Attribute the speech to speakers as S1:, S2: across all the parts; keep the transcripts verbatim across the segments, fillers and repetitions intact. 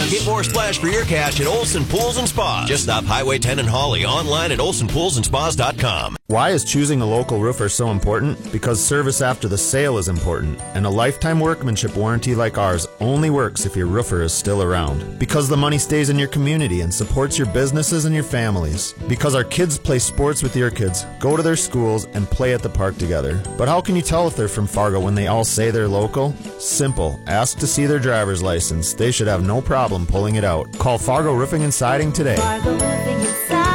S1: Get more splash for your cash at Olson Pools and Spas. Just off Highway ten in Hawley. Online at olson pools and spas dot com.
S2: Why is choosing a local roofer so important? Because service after the sale is important, and a lifetime workmanship warranty like ours only works if your roofer is still around. Because the money stays in your community and supports your businesses and your families. Because our kids play sports with your kids, go to their schools, and play at the park together. But how can you tell if they're from Fargo when they all say they're local? Simple. Ask to see their driver's license. They should have no problem pulling it out. Call Fargo Roofing and Siding today.
S3: Fargo Roofing and Siding.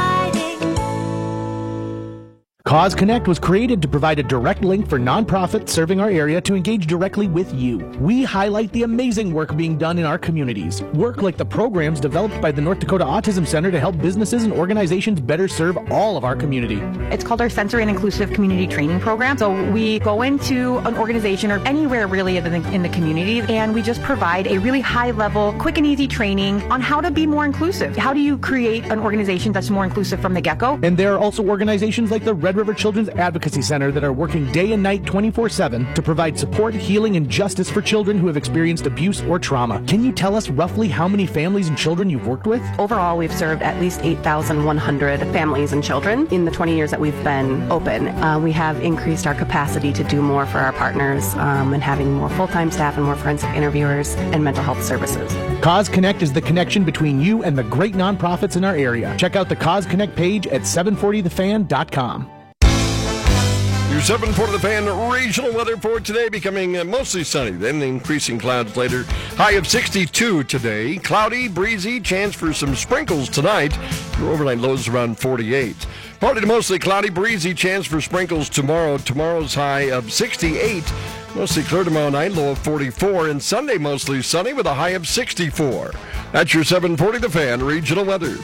S4: Cause Connect was created to provide a direct link for nonprofits serving our area to engage directly with you. We highlight the amazing work being done in our communities. Work like the programs developed by the North Dakota Autism Center to help businesses and organizations better serve all of our community.
S5: It's called our Sensory and Inclusive Community Training Program. So we go into an organization or anywhere really in the, in the community, and we just provide a really high level, quick and easy training on how to be more inclusive. How do you create an organization that's more inclusive from the get-go?
S4: And there are also organizations like the Red River Children's Advocacy Center that are working day and night twenty-four seven to provide support, healing, and justice for children who have experienced abuse or trauma. Can you tell us roughly how many families and children you've worked with?
S6: Overall, we've served at least eight thousand one hundred families and children in the twenty years that we've been open. Uh, we have increased our capacity to do more for our partners um, and having more full-time staff and more forensic interviewers and mental health services.
S4: Cause Connect is the connection between you and the great nonprofits in our area. Check out the Cause Connect page at seven forty the fan dot com.
S7: Your seven forty The Fan regional weather for today, becoming uh, mostly sunny, then increasing clouds later. High of sixty-two today. Cloudy, breezy, chance for some sprinkles tonight. Your overnight lows around forty-eight. Partly to mostly cloudy, breezy, chance for sprinkles tomorrow. Tomorrow's high of sixty-eight. Mostly clear tomorrow night, low of forty-four. And Sunday mostly sunny with a high of sixty-four. That's your seven forty The Fan regional weather.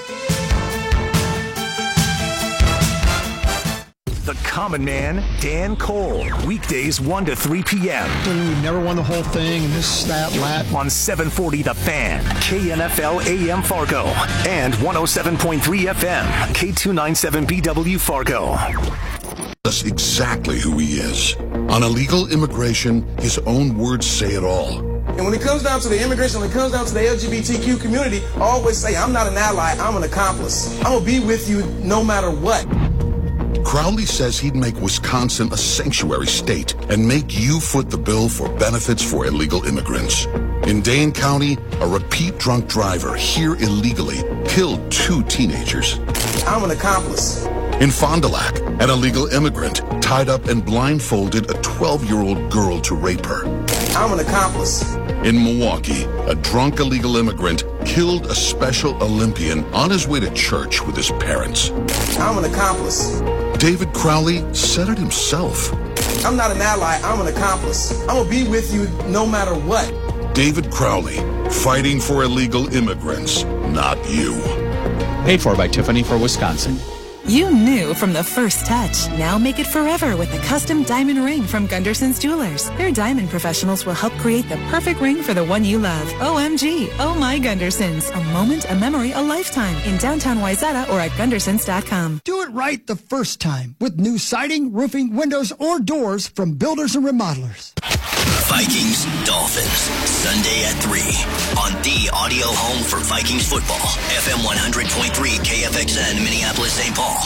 S8: The Common Man, Dan Cole. Weekdays one to three p.m.
S9: We've never won the whole thing, and this, that, that.
S8: On seven forty The Fan, K N F L A M Fargo, and one oh seven point three F M, K two ninety-seven B W Fargo.
S10: That's exactly who he is. On illegal immigration, his own words say it all.
S11: And when it comes down to the immigration, when it comes down to the L G B T Q community, I always say, I'm not an ally, I'm an accomplice. I'm going to be with you no matter what.
S10: Crowley says he'd make Wisconsin a sanctuary state and make you foot the bill for benefits for illegal immigrants. In Dane County, a repeat drunk driver here illegally killed two teenagers.
S11: I'm an accomplice.
S10: In Fond du Lac, an illegal immigrant tied up and blindfolded a twelve-year-old girl to rape her.
S11: I'm an accomplice.
S10: In Milwaukee, a drunk illegal immigrant killed a Special Olympian on his way to church with his parents.
S11: I'm an accomplice.
S10: David Crowley said it himself.
S11: I'm not an ally, I'm an accomplice. I'm going to be with you no matter what.
S10: David Crowley, fighting for illegal immigrants, not you.
S12: Paid for by Tiffany for Wisconsin.
S13: You knew from the first touch. Now make it forever with a custom diamond ring from Gunderson's Jewelers. Their diamond professionals will help create the perfect ring for the one you love. O M G. Oh my Gundersons. A moment, a memory, a lifetime. In downtown Wayzata or at Gundersons dot com.
S9: Do it right the first time with new siding, roofing, windows, or doors from builders and remodelers.
S14: Vikings, Dolphins, Sunday at three on the audio home for Vikings football. F M one hundred point three K F X N, Minneapolis, Saint Paul.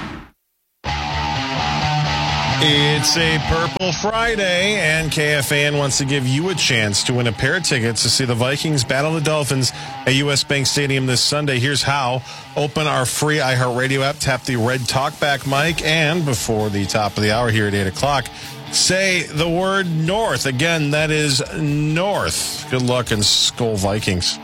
S15: It's a Purple Friday, and K F A N wants to give you a chance to win a pair of tickets to see the Vikings battle the Dolphins at U S Bank Stadium this Sunday. Here's how. Open our free iHeartRadio app, tap the red talkback mic, and before the top of the hour here at eight o'clock, say the word North. Again, that is North. Good luck and Skol Vikings.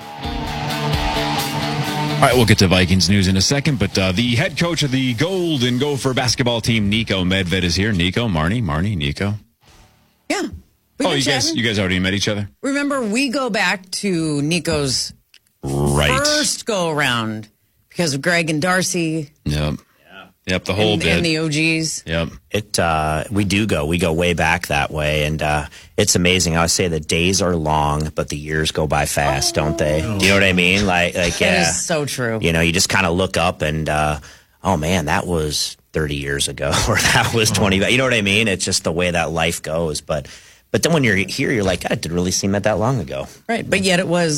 S12: All right, we'll get to Vikings news in a second, but uh, the head coach of the Golden Gopher basketball team, Nico Medved, is here. Nico, Marnie, Marnie, Nico.
S16: Yeah.
S12: Oh, you guys, you guys already met each other?
S16: Remember, we go back to Nico's
S12: right.
S16: first go-around because of Greg and Darcy.
S12: Yep. Yep, the whole
S16: and,
S12: bit.
S16: And the O Gs.
S12: Yep.
S17: It, uh, we do go. We go way back that way, and uh, it's amazing. I would say the days are long, but the years go by fast, oh. don't they? Do you know what I mean? Like, like yeah.
S16: That is so true.
S17: You know, you just kind of look up and, uh, oh, man, that was thirty years ago, or that was twenty. You know what I mean? It's just the way that life goes. But, but then when you're here, you're like, God, it didn't really seem that that long ago.
S16: Right, but yet it was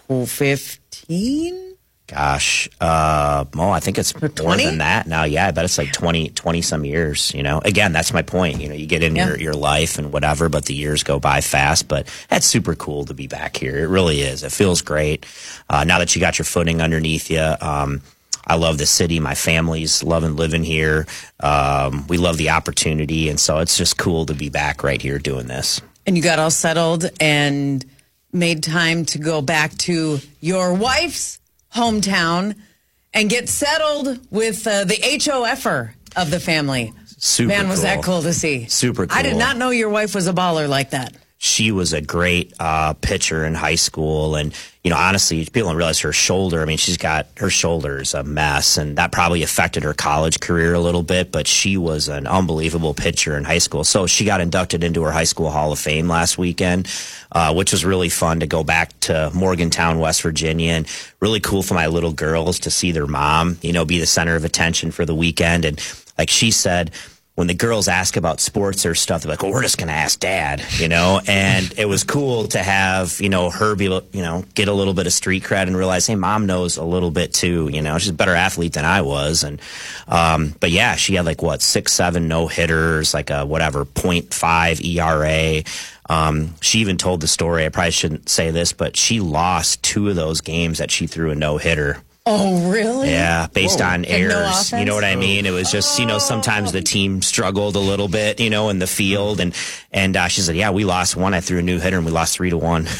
S16: fifteen?
S17: Gosh, uh, oh, I think it's more
S16: twenty?
S17: than that now. Yeah, I bet it's like twenty, twenty some years, you know. Again, that's my point. You know, you get in
S16: Yeah.
S17: your, your life and whatever, but the years go by fast. But that's super cool to be back here. It really is. It feels great. Uh, now that you got your footing underneath you, um, I love the city. My family's loving living here. Um, we love the opportunity. And so it's just cool to be back right here doing this.
S16: And you got all settled and made time to go back to your wife's hometown and get settled with uh, the H O F-er of the family.
S17: Super
S16: Man, was
S17: cool.
S16: that cool to see.
S17: Super cool.
S16: I did not know your wife was a baller like that.
S17: She was a great uh, pitcher in high school. And, you know, honestly, people don't realize her shoulder. I mean, she's got her shoulder is a mess, and that probably affected her college career a little bit. But she was an unbelievable pitcher in high school. So she got inducted into her high school Hall of Fame last weekend, uh, which was really fun to go back to Morgantown, West Virginia, and really cool for my little girls to see their mom, you know, be the center of attention for the weekend. And like she said, when the girls ask about sports or stuff, they're like, well, we're just going to ask dad, you know? And it was cool to have, you know, her be, you know, get a little bit of street cred and realize, hey, mom knows a little bit too, you know? She's a better athlete than I was. And, um, but yeah, she had like, what, six, seven no hitters, like a whatever, point five E R A. Um, she even told the story, I probably shouldn't say this, but she lost two of those games that she threw a no hitter.
S16: Oh, really?
S17: Yeah, based
S16: Whoa.
S17: on
S16: And no
S17: errors.
S16: offense?
S17: You know what I mean? It was just, you know, sometimes the team struggled a little bit, you know, in the field. And, and uh, she said, yeah, we lost one. I threw a new hitter and we lost three to one.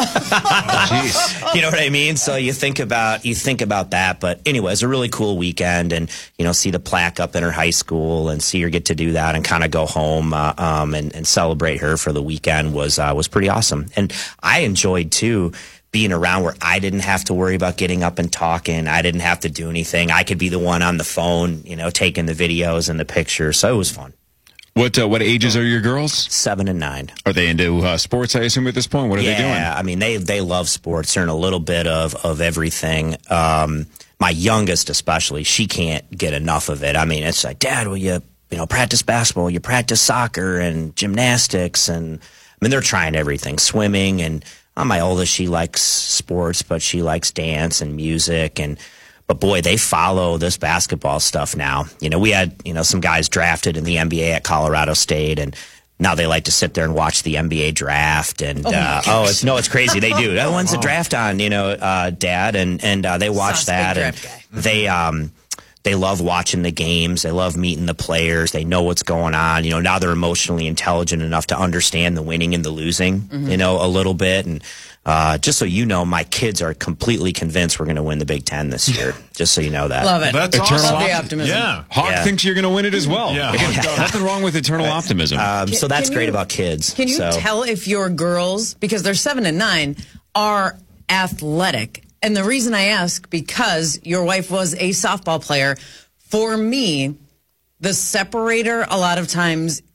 S17: Jeez. You know what I mean? So you think about, you think about that. But anyway, it's a really cool weekend, and, you know, see the plaque up in her high school and see her get to do that and kind of go home, uh, um, and, and celebrate her for the weekend was, uh, was pretty awesome. And I enjoyed too, being around where I didn't have to worry about getting up and talking. I didn't have to do anything. I could be the one on the phone, you know, taking the videos and the pictures. So it was fun.
S12: What uh, what ages are your girls?
S17: Seven and nine.
S12: Are they into uh, sports, I assume, at this point? What are
S17: yeah,
S12: they doing?
S17: Yeah, I mean, they they love sports. They're in a little bit of, of everything. Um, my youngest especially, she can't get enough of it. I mean, it's like, Dad, will you, you know, practice basketball? You practice soccer and gymnastics? And, I mean, they're trying everything, swimming, and Uh, my oldest, she likes sports, but she likes dance and music. And but boy, they follow this basketball stuff now. You know, we had, you know, some guys drafted in the N B A at Colorado State, and now they like to sit there and watch the N B A draft. And
S16: Oh,
S17: uh,
S16: my
S17: oh, it's no, it's crazy. They do. Oh, when's the draft on? You know, uh, Dad, and and uh, they watch
S16: Sauce,
S17: that,
S16: big
S17: and
S16: draft
S17: they um. They love watching the games. They love meeting the players. They know what's going on. You know, now they're emotionally intelligent enough to understand the winning and the losing,
S16: Mm-hmm.
S17: you know, a little bit. And uh, just so you know, my kids are completely convinced we're going to win the Big Ten this year. Just so you know that.
S16: Love it.
S15: That's
S12: Eternal
S15: awesome.
S16: Love the optimism.
S15: Yeah.
S12: Hawk
S17: Yeah.
S12: thinks you're going to win it as well.
S15: Yeah.
S12: Again, nothing wrong with eternal optimism.
S17: Um,
S16: Can-
S17: so that's
S16: can
S17: great
S16: you-
S17: about kids.
S16: Can you
S17: so.
S16: tell if your girls, because they're seven and nine, are athletic? And the reason I ask, because your wife was a softball player. For me, the separator a lot of times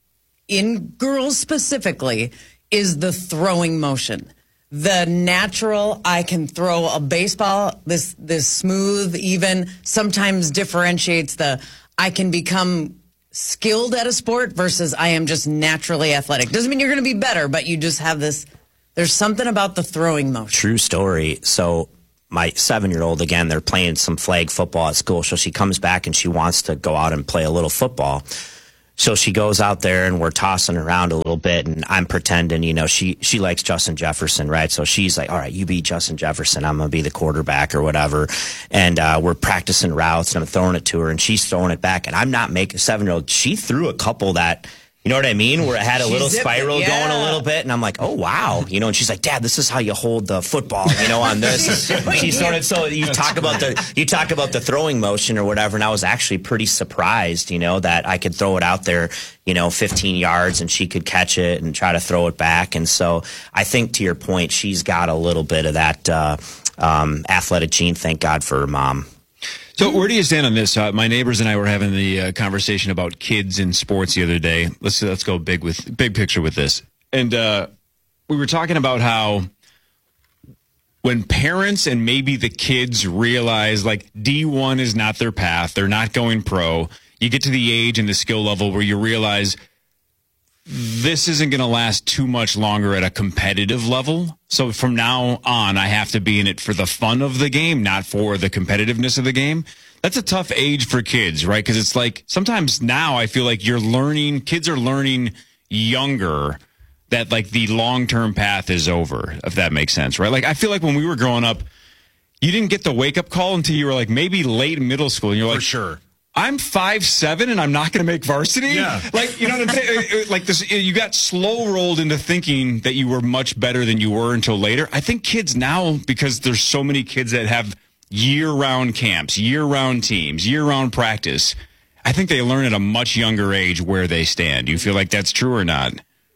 S16: in girls specifically is the throwing motion. The natural, I can throw a baseball, this this smooth, even, sometimes differentiates the, I can become skilled at a sport versus I am just naturally athletic. Doesn't mean you're going to be better, but you just have this, there's something about the throwing motion.
S17: True story. So my seven-year-old, again, they're playing some flag football at school. So she comes back and she wants to go out and play a little football. So she goes out there and we're tossing around a little bit, and I'm pretending, you know, she, she likes Justin Jefferson, right? So she's like, all right, you be Justin Jefferson. I'm going to be the quarterback or whatever. And uh, we're practicing routes, and I'm throwing it to her, and she's throwing it back. And I'm not making seven-year-old. She threw a couple that, you know what I mean? Where it had a
S16: She
S17: little
S16: zipped it,
S17: spiral
S16: yeah.
S17: going a little bit. And I'm like, oh, wow. You know, and she's like, Dad, this is how you hold the football, you know, on this. She started, so you talk about the, you talk about the throwing motion or whatever. And I was actually pretty surprised, you know, that I could throw it out there, you know, fifteen yards and she could catch it and try to throw it back. And so I think, to your point, she's got a little bit of that uh, um, athletic gene. Thank God for her mom.
S12: So where do you stand on this? Uh, my neighbors and I were having the uh, conversation about kids in sports the other day. Let's let's go big with big picture with this. And uh, we were talking about how when parents and maybe the kids realize like D one is not their path, they're not going pro, you get to the age and the skill level where you realize this isn't going to last too much longer at a competitive level. So from now on, I have to be in it for the fun of the game, not for the competitiveness of the game. That's a tough age for kids, right? Because it's like sometimes now I feel like you're learning, kids are learning younger that like the long-term path is over, if that makes sense, right? Like I feel like when we were growing up, you didn't get the wake-up call until you were like maybe late middle school. And you're like,
S15: for sure.
S12: I'm five seven and I'm not going to make varsity.
S15: Yeah.
S12: Like, you know what I'm saying? Like this, you got slow rolled into thinking that you were much better than you were until later. I think kids now, because there's so many kids that have year-round camps, year-round teams, year-round practice, I think they learn at a much younger age where they stand. Do you feel like that's true or not?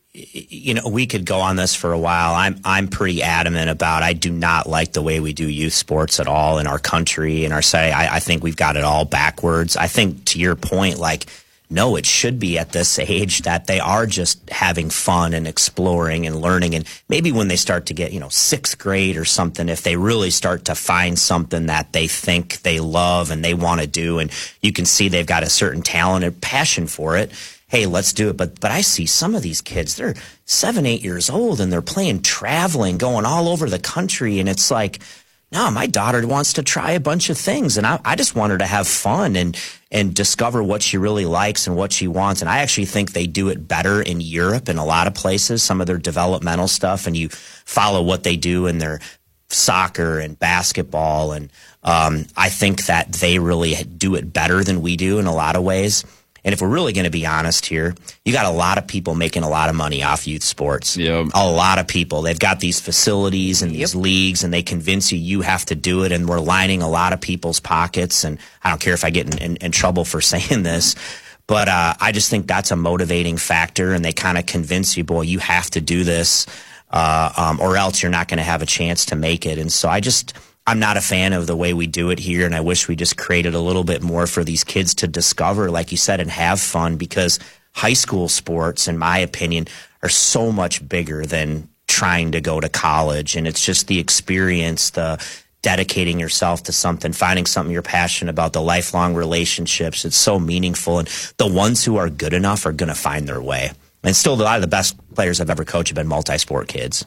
S17: You know, we could go on this for a while. I'm I'm pretty adamant about I do not like the way we do youth sports at all in our country, in our city. I, I think we've got it all backwards. I think to your point, like, no, it should be at this age that they are just having fun and exploring and learning. And maybe when they start to get, you know, sixth grade or something, if they really start to find something that they think they love and they want to do, and you can see they've got a certain talent and passion for it, hey, let's do it. But but I see some of these kids, they're seven, eight years old, and they're playing traveling, going all over the country. And it's like, no, my daughter wants to try a bunch of things. And I, I just want her to have fun and, and discover what she really likes and what she wants. And I actually think they do it better in Europe in a lot of places, some of their developmental stuff. And you follow what they do in their soccer and basketball. And um, I think that they really do it better than we do in a lot of ways. And if we're really going to be honest here, you got a lot of people making a lot of money off youth sports.
S12: Yep.
S17: A lot of people. They've got these facilities and these yep. leagues, and they convince you you have to do it, and we're lining a lot of people's pockets. And I don't care if I get in, in, in trouble for saying this, but uh, I just think that's a motivating factor, and they kind of convince you, boy, you have to do this, uh, um, or else you're not going to have a chance to make it. And so I just... I'm not a fan of the way we do it here, and I wish we just created a little bit more for these kids to discover, like you said, and have fun, because high school sports, in my opinion, are so much bigger than trying to go to college. And it's just the experience, the dedicating yourself to something, finding something you're passionate about, the lifelong relationships. It's so meaningful, and the ones who are good enough are going to find their way. And still, a lot of the best players I've ever coached have been multi-sport kids.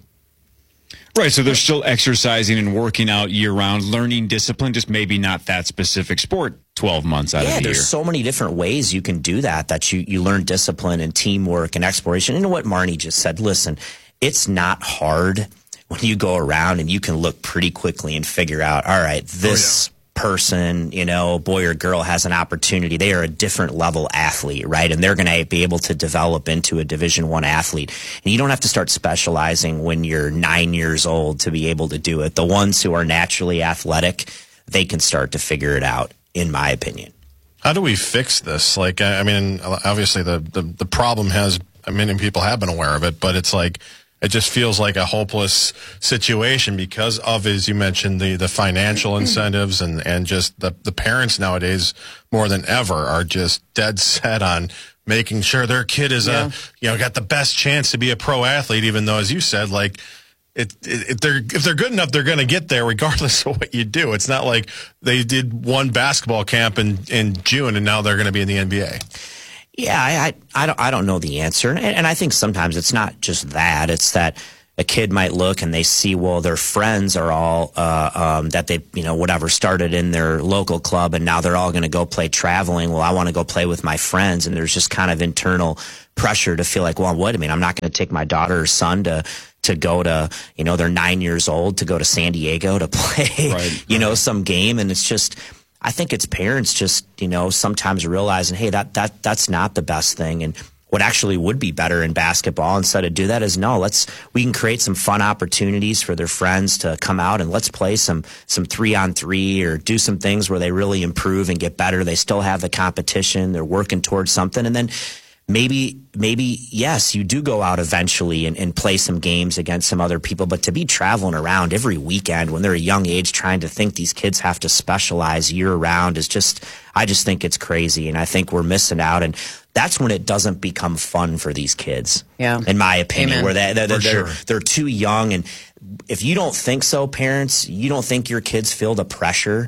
S12: Right, so they're still exercising and working out year-round, learning discipline, just maybe not that specific sport twelve months out
S17: yeah,
S12: of the year.
S17: Yeah, there's so many different ways you can do that, that you, you learn discipline and teamwork and exploration. You know what Marnie just said? Listen, it's not hard when you go around and you can look pretty quickly and figure out, all right, this... Oh, yeah. person, you know, boy or girl has an opportunity. They are a different level athlete, right? And they're going to be able to develop into a Division One athlete. And you don't have to start specializing when you're nine years old to be able to do it. The ones who are naturally athletic, they can start to figure it out, in my opinion.
S15: How do we fix this? Like, I mean, obviously the, the, the problem has, many people have been aware of it, but it's like, it just feels like a hopeless situation because of, as you mentioned, the, the financial incentives and, and just the, the parents nowadays more than ever are just dead set on making sure their kid is yeah. a, you know, got the best chance to be a pro athlete, even though, as you said, like, it, it, if they're if they're good enough, they're going to get there regardless of what you do. It's not like they did one basketball camp in, in June and now they're going to be in the N B A.
S17: Yeah, I, I, I, don't, I don't know the answer. And, and I think sometimes it's not just that. It's that a kid might look and they see, well, their friends are all, uh, um, that they, you know, whatever, started in their local club and now they're all going to go play traveling. Well, I want to go play with my friends. And there's just kind of internal pressure to feel like, well, what? I mean, I'm not going to take my daughter or son to, to go to, you know, they're nine years old to go to San Diego to play, right, you right. know, some game. And it's just, I think it's parents just, you know, sometimes realizing, hey, that that that's not the best thing. And what actually would be better in basketball instead of do that is no, let's we can create some fun opportunities for their friends to come out and let's play some some three on three or do some things where they really improve and get better. They still have the competition. They're working towards something. And then maybe, maybe, yes, you do go out eventually and, and play some games against some other people, but to be traveling around every weekend when they're a young age trying to think these kids have to specialize year round is just, I just think it's crazy. And I think we're missing out. And that's when it doesn't become fun for these kids.
S16: Yeah.
S17: In my opinion,
S16: Amen.
S17: where they, they're, they're,
S15: sure.
S17: they're, they're too young. And if you don't think so, parents, you don't think your kids feel the pressure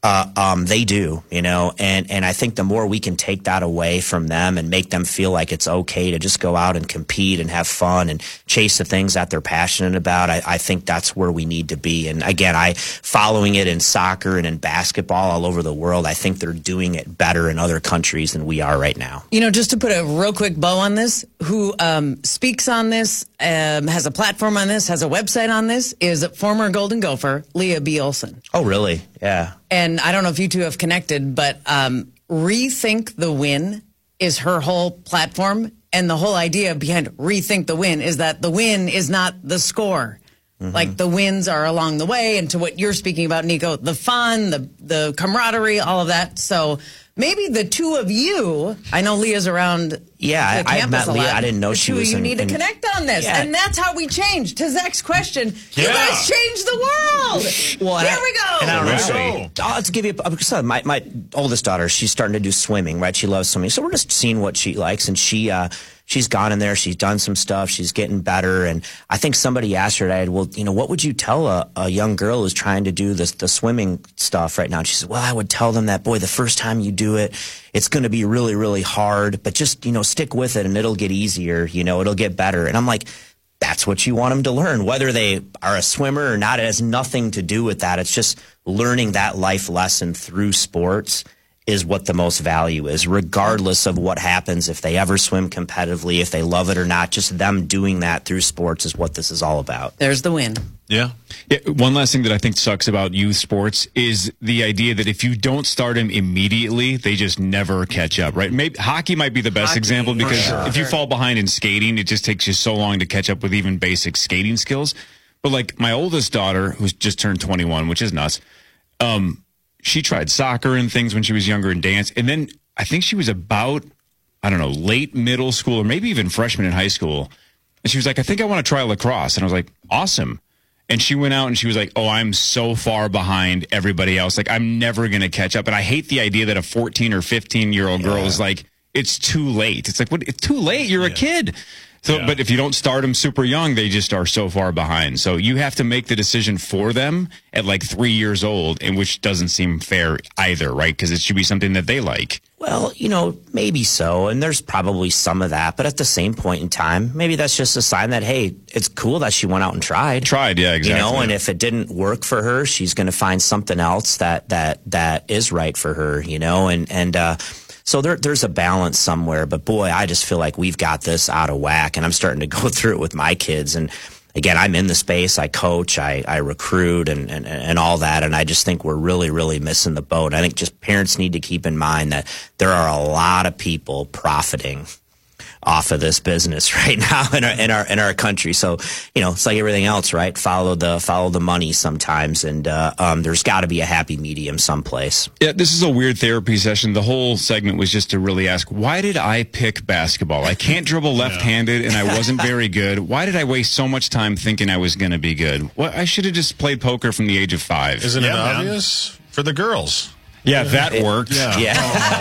S17: Uh, um, they do, you know, and, and I think the more we can take that away from them and make them feel like it's okay to just go out and compete and have fun and chase the things that they're passionate about, I, I think that's where we need to be. And again, I following it in soccer and in basketball all over the world, I think they're doing it better in other countries than we are right now.
S16: You know, just to put a real quick bow on this, who um, speaks on this, um, has a platform on this, has a website on this, is former Golden Gopher, Leah B. Olson.
S17: Oh, really? Yeah.
S16: And I don't know if you two have connected, but um, Rethink the Win is her whole platform. And the whole idea behind Rethink the Win is that the win is not the score. Mm-hmm. Like the wins are along the way. And to what you're speaking about, Nico, the fun, the, the camaraderie, all of that. So maybe the two of you, I know Leah's around
S17: yeah,
S16: the
S17: I,
S16: campus
S17: I've met
S16: a lot.
S17: Leah. I didn't know
S16: the
S17: she
S16: two
S17: was
S16: of you
S17: in,
S16: need to
S17: in,
S16: connect on this.
S17: Yeah.
S16: And that's how we change. To Zach's question,
S15: Yeah.
S16: you guys changed the world.
S17: Well,
S16: Here
S17: I,
S16: we go.
S17: And I don't know.
S15: Right.
S17: So, I'll to give you a, my, my oldest daughter, she's starting to do swimming, right? She loves swimming. So we're just seeing what she likes. And she, uh, she's gone in there. She's done some stuff. She's getting better. And I think somebody asked her today, well, you know, what would you tell a, a young girl who's trying to do this, the swimming stuff right now? And she said, well, I would tell them that, boy, the first time you do it, it's going to be really, really hard, but just, you know, stick with it and it'll get easier. You know, it'll get better. And I'm like, that's what you want them to learn. Whether they are a swimmer or not, it has nothing to do with that. It's just learning that life lesson through sports is what the most value is, regardless of what happens, if they ever swim competitively, if they love it or not. Just them doing that through sports is what this is all about.
S16: There's the win.
S12: Yeah. yeah. One last thing that I think sucks about youth sports is the idea that if you don't start them immediately, they just never catch up, right? Maybe hockey might be the best
S16: Hockey,
S12: example because
S16: sure.
S12: if you fall behind in skating, it just takes you so long to catch up with even basic skating skills. But like my oldest daughter, who's just turned twenty-one, which is nuts, um, she tried soccer and things when she was younger and dance. And then I think she was about, I don't know, late middle school or maybe even freshman in high school. And she was like, I think I want to try lacrosse. And I was like, awesome. And she went out and she was like, oh, I'm so far behind everybody else. Like, I'm never going to catch up. And I hate the idea that a fourteen or fifteen year old girl
S15: Yeah.
S12: is like, it's too late. It's like, what? It's too late. You're
S15: Yeah.
S12: a kid. So,
S15: Yeah.
S12: but if you don't start them super young, they just are so far behind. So you have to make the decision for them at like three years old, and which doesn't seem fair either, right? Because it should be something that they like.
S17: Well, you know, maybe so, and there's probably some of that, but at the same point in time, maybe that's just a sign that, hey, it's cool that she went out and tried.
S12: Tried, yeah, exactly.
S17: You know, and if it didn't work for her, she's going to find something else that that that is right for her, you know, and and uh so there, there's a balance somewhere, but boy, I just feel like we've got this out of whack, and I'm starting to go through it with my kids. And again, I'm in the space, I coach, I, I recruit, and, and, and all that, and I just think we're really, really missing the boat. I think just parents need to keep in mind that there are a lot of people profiting off of this business right now in our in our in our country. So, you know, it's like everything else, right? Follow the follow the money sometimes, and uh, um, there's got to be a happy medium someplace.
S12: Yeah, this is a weird therapy session. The whole segment was just to really ask, why did I pick basketball? I can't dribble left-handed, and I wasn't very good. Why did I waste so much time thinking I was going to be good? Well, I should have just played poker from the age of five.
S15: Isn't
S12: yeah,
S15: it
S12: man.
S15: obvious? For the girls.
S12: Yeah, that
S15: It-
S12: worked.
S15: yeah.
S17: Yeah.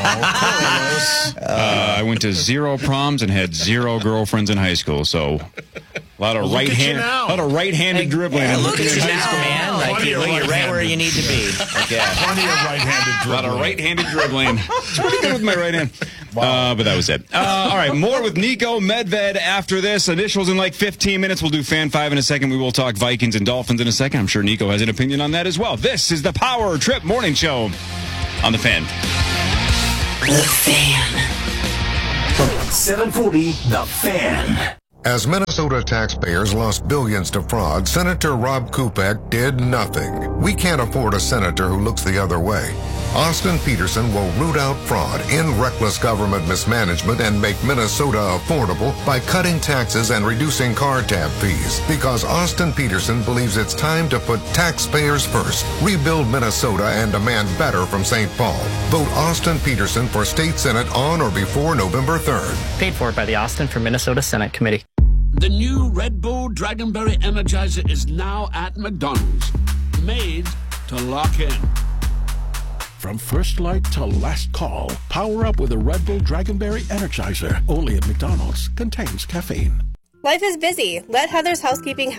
S12: Uh, I went to zero proms and had zero girlfriends in high school, so a lot of
S15: Look
S12: right
S15: at you
S12: hand,
S15: now.
S12: a lot of right-handed dribbling.
S17: Yeah,
S12: in-
S17: look
S12: in
S17: at you
S12: high
S17: now,
S12: school.
S17: man. Like,
S15: Plenty
S17: you,
S15: of
S17: you're right where you need to be. Like, yeah.
S15: Plenty of right-handed
S12: A lot
S15: dribbling.
S12: of right-handed dribbling. It's pretty good with my right hand. Uh, but that was it. Uh, all right, more with Nico Medved after this. Initials in like fifteen minutes. We'll do Fan five in a second. We will talk Vikings and Dolphins in a second. I'm sure Nico has an opinion on that as well. This is the Power Trip Morning Show on The Fan.
S8: The Fan. seven forty, The Fan.
S3: As Minnesota taxpayers lost billions to fraud, Senator Rob Kupek did nothing. We can't afford a senator who looks the other way. Austin Peterson will root out fraud, end reckless government mismanagement, and make Minnesota affordable by cutting taxes and reducing car tab fees. Because Austin Peterson believes it's time to put taxpayers first, rebuild Minnesota, and demand better from Saint Paul. Vote Austin Peterson for State Senate on or before November third.
S18: Paid for by the Austin for Minnesota Senate Committee.
S19: The new Red Bull Dragonberry Energizer is now at McDonald's. Made to lock in. From first light to last call, power up with a Red Bull Dragonberry Energizer. Only at McDonald's. Contains caffeine.
S20: Life is busy. Let Heather's Housekeeping help.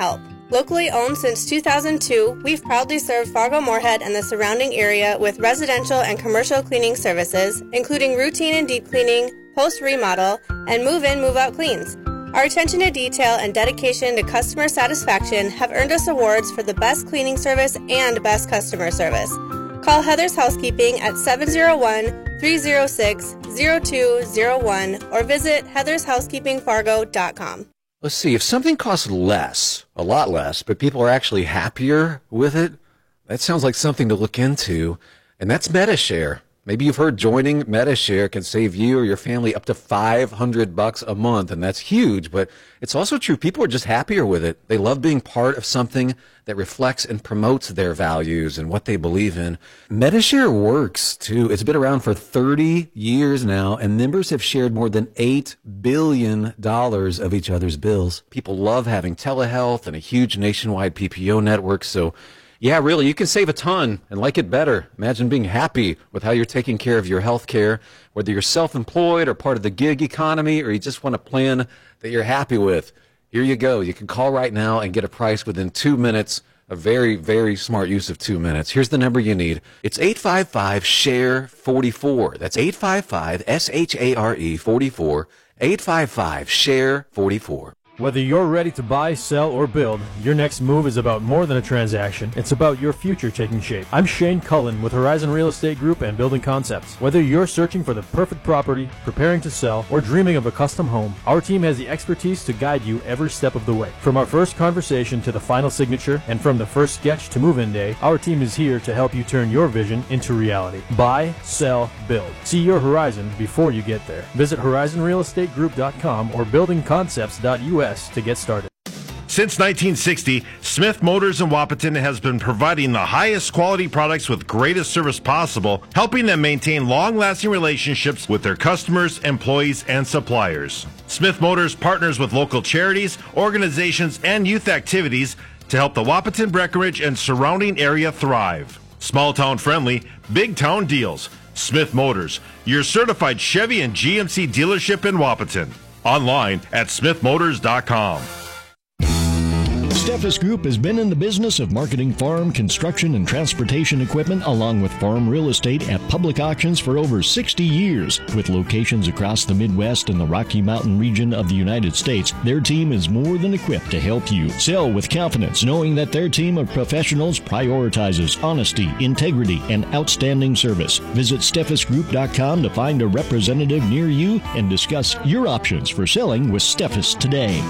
S20: Locally owned since two thousand two, we've proudly served Fargo-Moorhead and the surrounding area with residential and commercial cleaning services, including routine and deep cleaning, post-remodel, and move-in, move-out cleans. Our attention to detail and dedication to customer satisfaction have earned us awards for the best cleaning service and best customer service. Call Heather's Housekeeping at seven oh one, three oh six, oh two oh one or visit heathers housekeeping fargo dot com.
S21: Let's see, if something costs less, a lot less, but people are actually happier with it, that sounds like something to look into, and that's MediShare. Maybe you've heard joining MediShare can save you or your family up to five hundred bucks a month, and that's huge, but it's also true. People are just happier with it. They love being part of something that reflects and promotes their values and what they believe in. MediShare works, too. It's been around for thirty years now, and members have shared more than eight billion dollars of each other's bills. People love having telehealth and a huge nationwide P P O network, so yeah, really, you can save a ton and like it better. Imagine being happy with how you're taking care of your health care, whether you're self-employed or part of the gig economy, or you just want a plan that you're happy with. Here you go. You can call right now and get a price within two minutes. A very, very smart use of two minutes. Here's the number you need. It's eight five five, S H A R E, forty-four. That's eight five five, S H A R E, forty-four. eight five five, S H A R E, forty-four.
S22: Whether you're ready to buy, sell, or build, your next move is about more than a transaction. It's about your future taking shape. I'm Shane Cullen with Horizon Real Estate Group and Building Concepts. Whether you're searching for the perfect property, preparing to sell, or dreaming of a custom home, our team has the expertise to guide you every step of the way. From our first conversation to the final signature, and from the first sketch to move-in day, our team is here to help you turn your vision into reality. Buy, sell, build. See your horizon before you get there. Visit horizon real estate group dot com or building concepts dot U S to get started.
S23: Since nineteen sixty, Smith Motors in Wapaton has been providing the highest quality products with greatest service possible, helping them maintain long-lasting relationships with their customers, employees, and suppliers. Smith Motors partners with local charities, organizations, and youth activities to help the Wapaton, Breckenridge, and surrounding area thrive. Small-town friendly, big-town deals. Smith Motors, your certified Chevy and G M C dealership in Wapaton. Online at smith motors dot com.
S24: Steffes Group has been in the business of marketing farm, construction, and transportation equipment along with farm real estate at public auctions for over sixty years. With locations across the Midwest and the Rocky Mountain region of the United States, their team is more than equipped to help you sell with confidence, knowing that their team of professionals prioritizes honesty, integrity, and outstanding service. Visit steffes group dot com to find a representative near you and discuss your options for selling with Steffes today.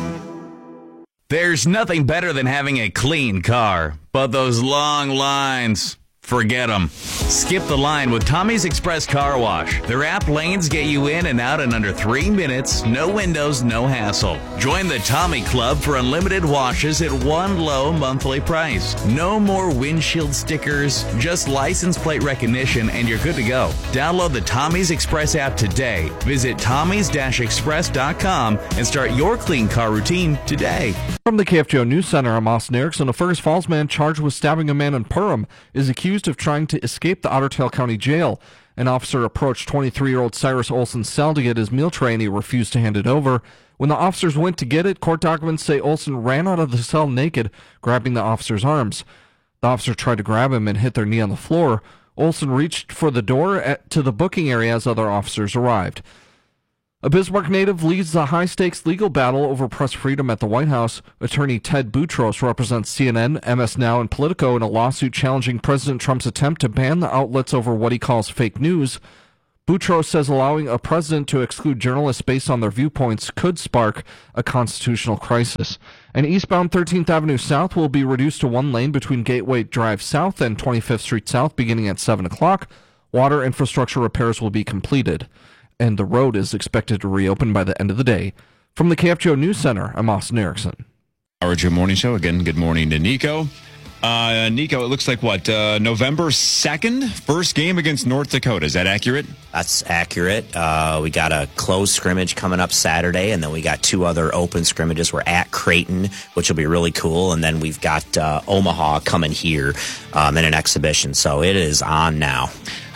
S25: There's nothing better than having a clean car, but those long lines, forget them. Skip the line with Tommy's Express Car Wash. Their app lanes get you in and out in under three minutes, no windows, no hassle. Join the Tommy Club for unlimited washes at one low monthly price. No more windshield stickers, just license plate recognition, and you're good to go. Download the Tommy's Express app today. Visit tommys dash express dot com and start your clean car routine today.
S26: From the K F G O News Center, I'm Austin Erickson. A Fergus Falls man charged with stabbing a man in Perham is accused of trying to escape the Otter Tail County Jail. An officer approached twenty-three-year-old Cyrus Olson's cell to get his meal tray, and he refused to hand it over. When the officers went to get it, court documents say Olson ran out of the cell naked, grabbing the officer's arms. The officer tried to grab him and hit their knee on the floor. Olson reached for the door at, to the booking area as other officers arrived. A Bismarck native leads the high-stakes legal battle over press freedom at the White House. Attorney Ted Boutros represents C N N, M S Now, and Politico in a lawsuit challenging President Trump's attempt to ban the outlets over what he calls fake news. Boutros says allowing a president to exclude journalists based on their viewpoints could spark a constitutional crisis. And eastbound thirteenth Avenue South will be reduced to one lane between Gateway Drive South and twenty-fifth Street South beginning at seven o'clock. Water infrastructure repairs will be completed, and the road is expected to reopen by the end of the day. From the K F G O News Center, I'm Austin Erickson.
S12: Our Jim Morning Show. Again, good morning to Nico. Uh, Nico, it looks like what, uh, November second, first game against North Dakota. Is that accurate?
S17: That's accurate. Uh, we got a closed scrimmage coming up Saturday, and then we got two other open scrimmages. We're at Creighton, which will be really cool, and then we've got uh, Omaha coming here um, in an exhibition. So it is on now.
S12: How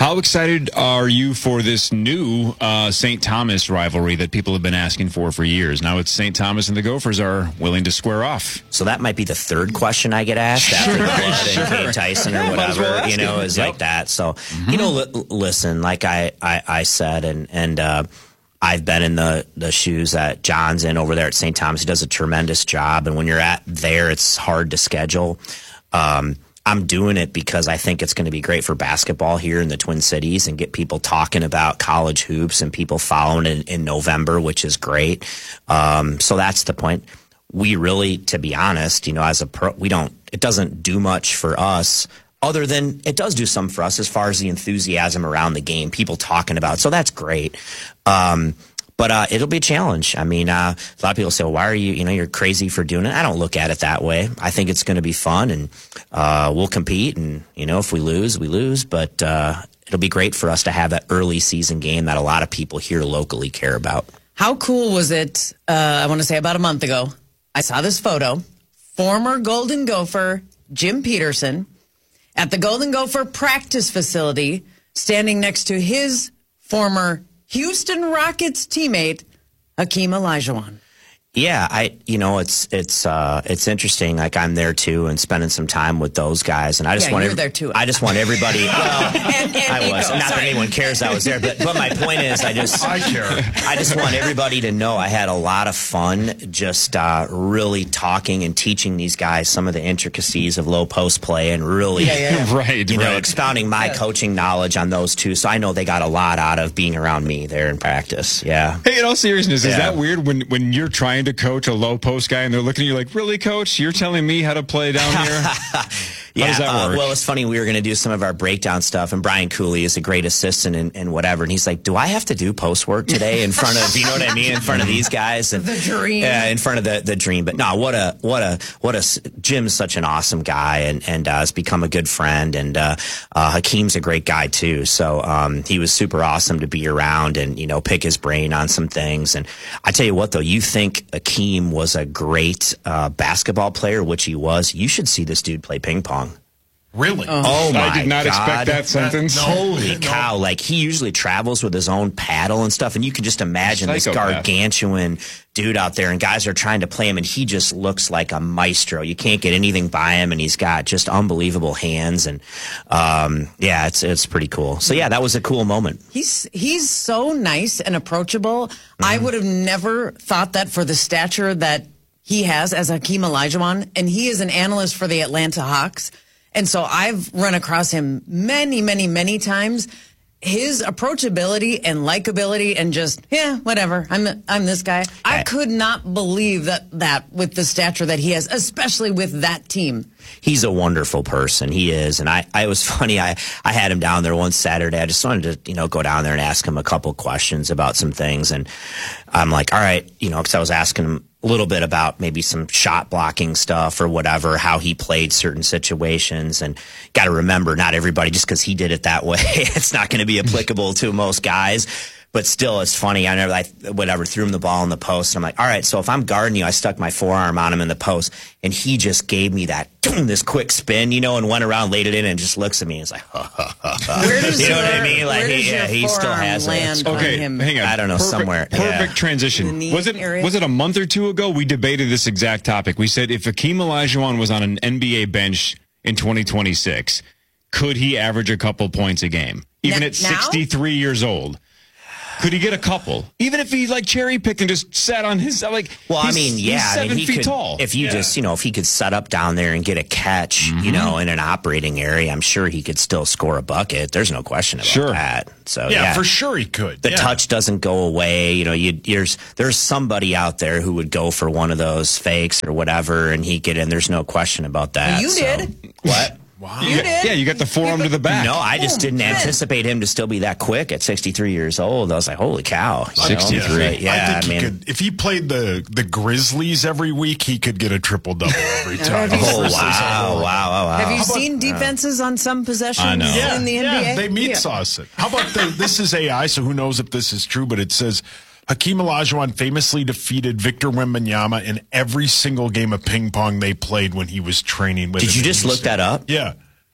S12: How excited are you for this new uh, Saint Thomas rivalry that people have been asking for for years? Now it's Saint Thomas and the Gophers are willing to square off.
S17: So that might be the third question I get asked after
S12: Sure,
S17: the Blood
S12: sure.
S17: and Kate Tyson
S12: Yeah,
S17: or
S12: might as well
S17: whatever,
S12: ask
S17: you know,
S12: it.
S17: is
S12: Yep.
S17: like that. So,
S12: Mm-hmm.
S17: you know, li- listen, like I, I, I said, and, and uh, I've been in the, the shoes that John's in over there at Saint Thomas. He does a tremendous job. And when you're at there, it's hard to schedule. Um, I'm doing it because I think it's going to be great for basketball here in the Twin Cities and get people talking about college hoops and people following it in November, which is great. Um, so that's the point. We really, to be honest, you know, as a pro, we don't, it doesn't do much for us other than it does do some for us as far as the enthusiasm around the game, people talking about it. So that's great. Um, But uh, it'll be a challenge. I mean, uh, a lot of people say, well, why are you, you know, you're crazy for doing it. I don't look at it that way. I think it's going to be fun, and uh, we'll compete. And, you know, if we lose, we lose. But uh, it'll be great for us to have that early season game that a lot of people here locally care about.
S16: How cool was it, uh, I want to say about a month ago, I saw this photo, former Golden Gopher Jim Peterson at the Golden Gopher practice facility standing next to his former Houston Rockets teammate, Hakeem Olajuwon.
S17: Yeah, I you know it's it's uh, it's interesting. Like I'm there too, and spending some time with those guys. And I just
S16: Yeah,
S17: want
S16: you're
S17: every-
S16: there too.
S17: I just want everybody. Well,
S16: and, and
S17: I was
S16: Nico,
S17: not that
S16: sorry.
S17: anyone cares I was there, but but my point is, I just
S23: I care.
S17: I just want everybody to know I had a lot of fun just uh, really talking and teaching these guys some of the intricacies of low post play and really,
S12: Yeah, yeah, yeah. Right,
S17: you know,
S12: right.
S17: expounding my coaching knowledge on those two. So I know they got a lot out of being around me there in practice. Yeah.
S12: Hey, in all seriousness, is
S17: Yeah.
S12: that weird when, when you're trying to coach a low post guy and they're looking at you like, really, coach? You're telling me how to play down here?
S17: Yeah,
S12: How does that
S17: uh,
S12: work?
S17: well, it's funny. We were going to do some of our breakdown stuff, and Brian Cooley is a great assistant and, and whatever. And he's like, "Do I have to do post work today in front of you know what I mean? In front of these guys and
S16: The dream.
S17: Yeah, in front of the the dream." But no, what a what a what a Jim's such an awesome guy and and uh, has become a good friend. And uh, uh, Hakeem's a great guy too. So um, he was super awesome to be around and you know pick his brain on some things. And I tell you what, though, you think Hakeem was a great uh, basketball player, which he was. You should see this dude play ping pong.
S23: Really?
S17: Oh, my
S12: I did not
S17: God.
S12: expect that sentence.
S17: Holy cow. Like, he usually travels with his own paddle and stuff, and you can just imagine this
S12: Psychopath.
S17: gargantuan dude out there, and guys are trying to play him, and he just looks like a maestro. You can't get anything by him, and he's got just unbelievable hands, and um, yeah, it's it's pretty cool. So, yeah, that was a cool moment.
S16: He's he's so nice and approachable. I would have never thought that for the stature that he has as Hakeem Olajuwon, and he is an analyst for the Atlanta Hawks. And so I've run across him many, many, many times. His approachability and likability and just, yeah, whatever. I'm I'm this guy. I could not believe that that with the stature that he has, especially with that team.
S17: He's a wonderful person. He is. And I, I was funny. I, I had him down there one Saturday. I just wanted to, you know, go down there and ask him a couple questions about some things. And I'm like, all right, you know, because I was asking him a little bit about maybe some shot blocking stuff or whatever, how he played certain situations. And got to remember, not everybody, just because he did it that way, it's not going to be applicable to most guys. But still, it's funny. I never, I, whatever, threw him the ball in the post. And I'm like, all right, so if I'm guarding you, I stuck my forearm on him in the post, and he just gave me that, this quick spin, you know, and went around, laid it in, and just looks at me and is like, ha, ha, ha, ha.
S16: Where does
S17: You know what I
S16: your-
S17: mean? Like,
S16: where does
S17: he, yeah,
S16: your
S17: he still
S16: forearm
S17: has
S16: land
S17: it.
S16: on
S12: Okay,
S16: him?
S12: hang on.
S17: I don't know,
S12: Perfect-
S17: somewhere.
S12: Perfect
S17: Yeah.
S12: transition.
S16: In the knee
S12: Was it
S16: area?
S12: was it a month or two ago? We debated this exact topic. We said if Hakeem Olajuwon was on an N B A bench in twenty twenty-six, could he average a couple points a game, even
S16: Now-
S12: at sixty-three years old? Could he get a couple, even if he like cherry picked and just sat on his like?
S17: Well, I
S12: he's-
S17: mean, yeah,
S12: he's
S17: I
S12: seven
S17: mean, he
S12: feet
S17: could,
S12: tall.
S17: if you
S12: Yeah.
S17: just, you know, if he could set up down there and get a catch,
S12: Mm-hmm.
S17: you know, in an operating area, I'm sure he could still score a bucket. There's no question about
S12: Sure.
S17: that. So
S23: Yeah,
S17: yeah,
S23: for sure he could.
S17: The
S23: Yeah.
S17: touch doesn't go away. You know, you, there's there's somebody out there who would go for one of those fakes or whatever, and he get in. There's no question about that.
S16: Well, you
S17: so-
S16: did.
S17: What?
S23: Wow.
S16: You did.
S12: Yeah, you got the forearm to the back.
S17: No, I just
S16: Boom,
S17: didn't
S16: man.
S17: anticipate him to still be that quick at sixty-three years old. I was like, holy cow. you know?
S12: sixty-three.
S17: Yeah,
S23: I
S17: I,
S23: think he
S17: mean.
S23: could, if he played the the Grizzlies every week, he could get a triple double every time.
S16: Have you-
S17: Oh, wow, wow, wow, wow.
S16: Have you
S23: How about-
S16: seen defenses on some possessions
S12: I know.
S23: Yeah,
S16: in the
S23: yeah,
S16: N B A?
S23: they meat
S16: Yeah.
S23: sauce it. How about the, this is A I, so who knows if this is true, but it says Hakeem Olajuwon famously defeated Victor Wembanyama in every single game of ping pong they played when he was training with
S17: Did
S23: him
S17: you
S23: in
S17: just look
S23: Houston.
S17: that up?
S23: Yeah.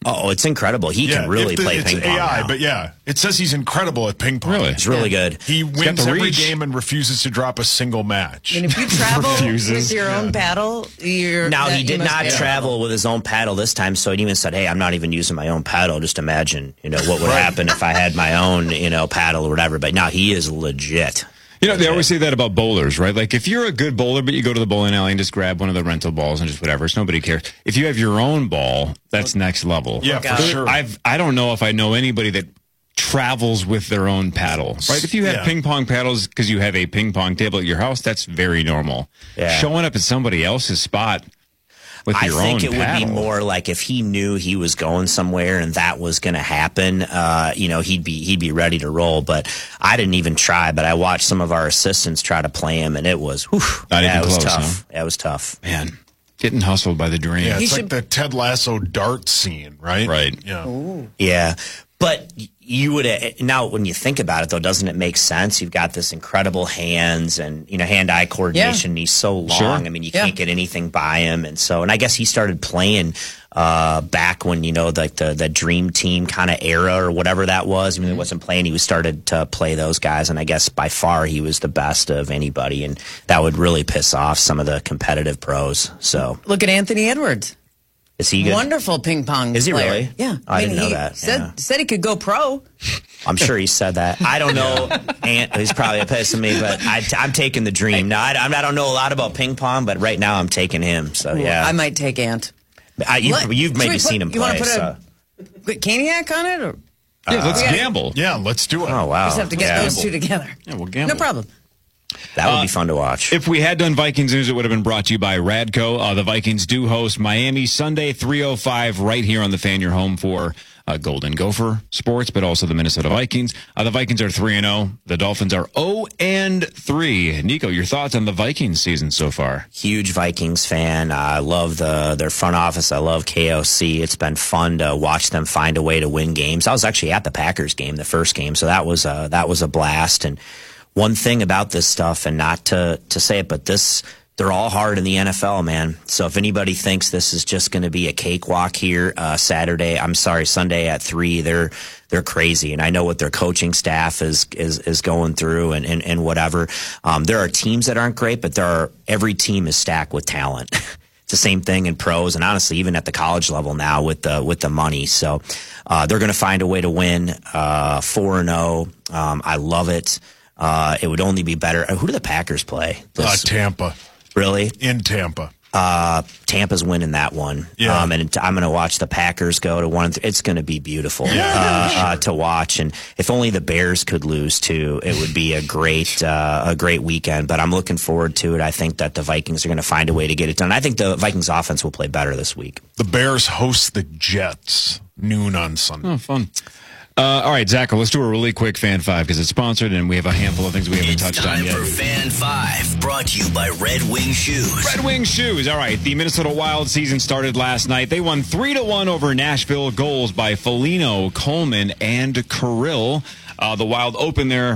S17: Oh, it's incredible. He
S1: yeah,
S17: can really
S1: the,
S17: play
S1: it's
S17: ping pong.
S1: A I,
S17: now.
S1: but yeah, it says he's incredible at ping pong.
S12: Really?
S17: He's really yeah. good.
S1: He
S17: He's
S1: wins every
S17: reach.
S1: game and refuses to drop a single match.
S16: And if you travel with your own paddle, you're
S17: Now,
S16: that,
S17: he did not travel with his own paddle this time, so he even said, hey, I'm not even using my own paddle. Just imagine, you know, what would
S12: Right.
S17: happen if I had my own, you know, paddle or whatever. But now he is legit.
S12: You know, they always say that about bowlers, right? Like, if you're a good bowler, but you go to the bowling alley and just grab one of the rental balls and just whatever, it's nobody cares. If you have your own ball, that's next level.
S1: Yeah, for sure.
S12: I've, I don't know if I know anybody that travels with their own paddle, right? If you have
S1: Yeah.
S12: ping pong paddles because you have a ping pong table at your house, that's very normal.
S17: Yeah.
S12: Showing up at somebody else's spot with
S17: I
S12: your
S17: think
S12: own
S17: it
S12: paddle.
S17: would be more like if he knew he was going somewhere and that was going to happen. Uh, you know, he'd be he'd be ready to roll. But I didn't even try. But I watched some of our assistants try to play him, and it was whew,
S12: Not
S17: yeah,
S12: even
S17: it was
S12: close,
S17: tough.
S12: huh?
S17: Yeah, it was tough.
S12: Man, getting hustled by the dream.
S1: Yeah,
S16: He
S1: it's like
S16: should-
S1: the Ted Lasso dart scene, right?
S12: Right.
S1: Yeah.
S17: Yeah, but you would now when you think about it, though, doesn't it make sense? You've got this incredible hands and you know hand-eye coordination.
S16: Yeah.
S17: He's so long.
S12: Sure.
S17: I mean, you
S16: Yeah.
S17: can't get anything by him, and so and I guess he started playing uh, back when you know like the the Dream Team kind of era or whatever that was. I mean, he wasn't playing. He was started to play those guys, and I guess by far he was the best of anybody, and that would really piss off some of the competitive pros. So
S16: Look at Anthony Edwards.
S17: is he good?
S16: Wonderful ping pong
S17: Is he
S16: player.
S17: really?
S16: Yeah.
S17: I didn't know
S16: he
S17: that,
S16: Said,
S17: yeah.
S16: said he could go pro.
S17: I'm sure he said that. I don't know. Ant, he's probably pissing me, but I, I'm taking the dream. Now, I, I don't know a lot about ping pong, but right now I'm taking him. So, yeah.
S16: I might take Ant.
S17: I, you,
S16: Let-
S17: you've
S16: should
S17: maybe
S16: we put-
S17: seen him
S16: you wanna
S17: play.
S16: put
S17: So.
S16: a quick Caniac on it? Or?
S12: Yeah, let's
S16: We gotta-
S12: gamble.
S1: Yeah, let's do it.
S17: Oh, wow.
S16: Just have to get
S17: Yeah.
S16: those two together.
S12: Yeah, we'll gamble.
S16: No problem.
S17: That would be fun to watch.
S12: If we had done Vikings news, it would have been brought to you by Radco. Uh, the Vikings do host Miami Sunday, three oh five, right here on the Fan. Your home for uh, Golden Gopher sports, but also the Minnesota Vikings. Uh, the Vikings are three and oh. The Dolphins are oh and three. Nico, your thoughts on the Vikings season so far?
S17: Huge Vikings fan. I love the their front office. I love K O C. It's been fun to watch them find a way to win games. I was actually at the Packers game, the first game, so that was a, that was a blast. And one thing about this stuff, and not to, to say it, but this, they're all hard in the N F L, man. So if anybody thinks this is just going to be a cakewalk here, uh, Saturday, I'm sorry, Sunday at three, they're, they're crazy. And I know what their coaching staff is, is, is going through and, and, and whatever. Um, there are teams that aren't great, but there are, every team is stacked with talent. It's the same thing in pros and honestly, even at the college level now with the, with the money. So, uh, they're going to find a way to win, uh, four and oh. Um, I love it. Uh, it would only be better. Who do the Packers play?
S1: Uh, Tampa.
S17: Really?
S1: In Tampa.
S17: Uh, Tampa's winning that one.
S1: Yeah.
S17: Um, and I'm going to watch the Packers go to one. Th- it's going to be beautiful
S1: Yeah,
S17: uh,
S1: sure.
S17: uh, to watch. And if only the Bears could lose too, it would be a great, uh, a great weekend. But I'm looking forward to it. I think that the Vikings are going to find a way to get it done. I think the Vikings offense will play better this week.
S1: The Bears host the Jets noon on Sunday.
S12: Oh, fun. Uh, all right, Zach, let's do a really quick Fan five because it's sponsored and we have a handful of things we haven't
S14: It's
S12: touched
S14: time
S12: on yet.
S14: for Fan five, brought to you by Red Wing Shoes.
S12: Red Wing Shoes. All right, the Minnesota Wild season started last night. They won three to one over Nashville. Goals by Foligno, Coleman, and Kirill. Uh, the Wild open their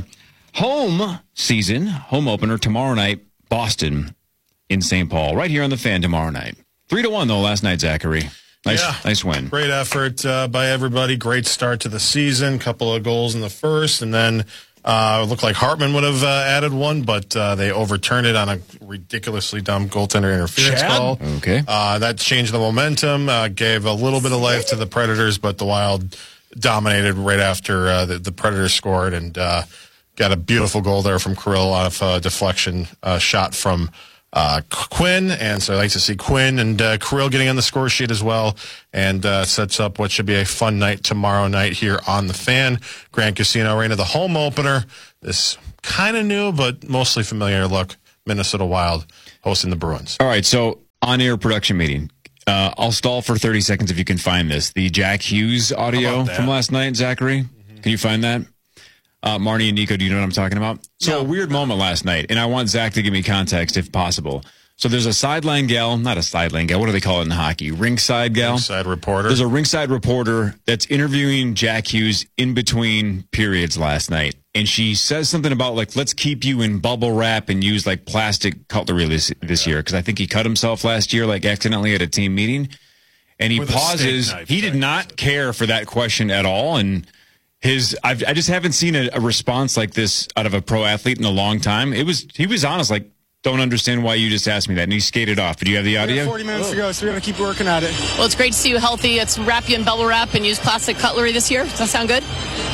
S12: home season, home opener tomorrow night, Boston in Saint Paul, right here on the Fan tomorrow night. Three to one though last night, Zachary. Nice,
S1: Yeah.
S12: nice win.
S1: Great effort uh, by everybody. Great start to the season. Couple of goals in the first, and then uh, it looked like Hartman would have uh, added one, but uh, they overturned it on a ridiculously dumb goaltender interference
S12: Chad?
S1: call.
S12: Okay.
S1: Uh, that changed the momentum, uh, gave a little bit of life to the Predators, but the Wild dominated right after uh, the, the Predators scored and uh, got a beautiful goal there from Kirill off a deflection uh, shot from Uh, Quinn, and so I like to see Quinn and uh, Kirill getting on the score sheet as well, and uh, sets up what should be a fun night tomorrow night here on the Fan. Grand Casino Arena, the home opener. This kind of new, but mostly familiar look. Minnesota Wild hosting the Bruins.
S12: All right, so on-air production meeting. Uh, I'll stall for thirty seconds if you can find this. The Jack Hughes
S1: How
S12: audio
S1: about that?
S12: from last night, Zachary. Mm-hmm. Can you find that? Uh, Marnie and Nico, do you know what I'm talking about? So a weird moment last night, and I want Zach to give me context if possible. So there's a sideline gal, not a sideline gal, what do they call it in hockey? Ringside gal?
S1: Ringside reporter.
S12: There's a ringside reporter that's interviewing Jack Hughes in between periods last night. And she says something about, like, let's keep you in bubble wrap and use, like, plastic cutlery this, this year. Because I think he cut himself last year, like, accidentally at a team meeting. and he
S1: With a steak
S12: pauses.
S1: knife,
S12: He did not care for that question at all, and his I've, I just haven't seen a, a response like this out of a pro athlete in a long time. It was he was honest, like, don't understand why you just asked me that, and he skated off. Do you have the audio?
S2: forty minutes to go, so we're going to keep working at it.
S4: Well, it's great to see you healthy. Let's wrap you in bubble wrap and use plastic cutlery this year. Does that sound good?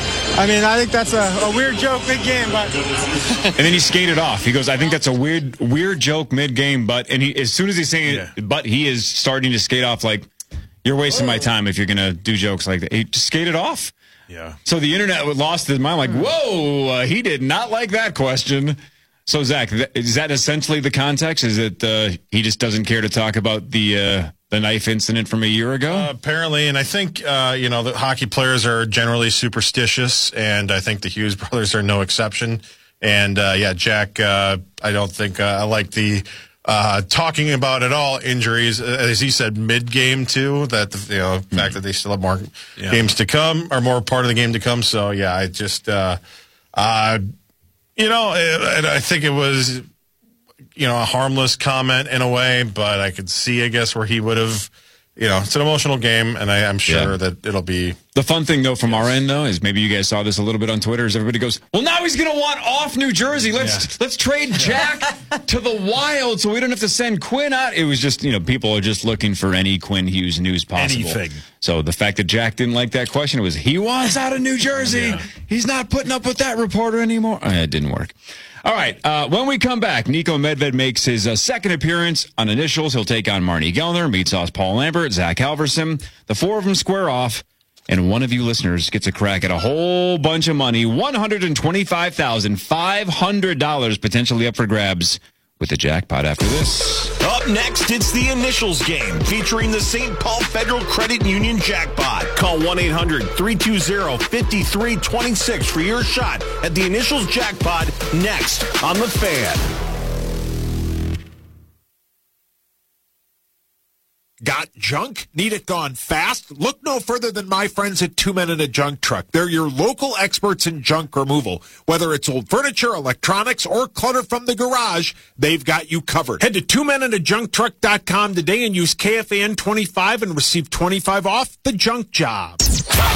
S2: I mean, I think that's a, a weird joke mid-game, but...
S12: And then he skated off. He goes, I think that's a weird weird joke mid-game, but, and he, as soon as he's saying yeah. it, but he is starting to skate off like, you're wasting my time if you're going to do jokes like that. He just skated off.
S1: Yeah.
S12: So the internet lost his mind, like, whoa, uh, he did not like that question. So, Zach, is that essentially the context? Is it uh, he just doesn't care to talk about the uh, the knife incident from a year ago?
S1: Uh, apparently, and I think, uh, you know, the hockey players are generally superstitious, and I think the Hughes brothers are no exception. And, uh, yeah, Jack, uh, I don't think uh, I like the uh, talking about at all injuries. As he said, mid-game, too, that, the, you know, the mm-hmm. fact that they still have more yeah. games to come, or more part of the game to come. So, yeah, I just... Uh, uh, You know, and I think it was, you know, a harmless comment in a way, but I could see, I guess, where he would have, you know, it's an emotional game, and I, I'm sure yeah. that it'll be.
S12: The fun thing, though, from our end, though, is maybe you guys saw this a little bit on Twitter, is everybody goes, well, now he's going to want off New Jersey. Let's yeah. let's trade Jack to the Wild so we don't have to send Quinn out. It was just, you know, people are just looking for any Quinn Hughes news possible.
S1: Anything.
S12: So the fact that Jack didn't like that question, it was, he wants out of New Jersey. Yeah. He's not putting up with that reporter anymore. Uh, it didn't work. All right, uh, when we come back, Niko Medved makes his uh, second appearance on Initials. He'll take on Marnie Gellner, Meat Sauce Paul Lambert, Zach Halverson. The four of them square off, and one of you listeners gets a crack at a whole bunch of money, one hundred twenty-five thousand five hundred dollars potentially up for grabs with the jackpot after this.
S5: Up next, it's the Initials game featuring the Saint Paul Federal Credit Union jackpot. Call one eight hundred three two zero five three two six for your shot at the Initials jackpot next on The Fan.
S6: Got junk? Need it gone fast? Look no further than my friends at Two Men in a Junk Truck. They're your local experts in junk removal. Whether it's old furniture, electronics, or clutter from the garage, they've got you covered. Head to two men in a junk truck dot com today and use K F A N twenty-five and receive twenty-five off the junk job.